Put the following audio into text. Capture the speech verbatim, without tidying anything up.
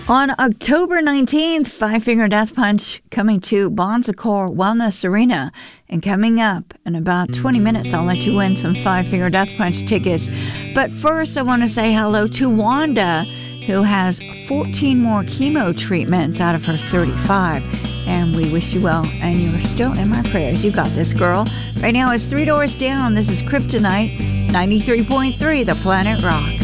On October nineteenth, Five Finger Death Punch coming to Bon Secours Wellness Arena. And coming up in about twenty minutes, I'll let you win some Five Finger Death Punch tickets. But first, I want to say hello to Wanda, who has fourteen more chemo treatments out of her thirty-five. And we wish you well, and you're still in my prayers. You got this, girl. Right now, it's Three Doors Down. This is Kryptonite, ninety-three point three, The Planet Rock.